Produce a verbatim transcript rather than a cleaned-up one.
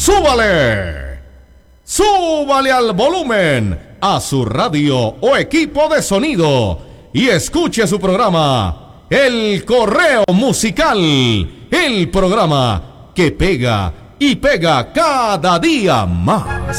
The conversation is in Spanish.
¡Súbale! ¡Súbale al volumen a su radio o equipo de sonido y escuche su programa El Correo Musical, el programa que pega y pega cada día más!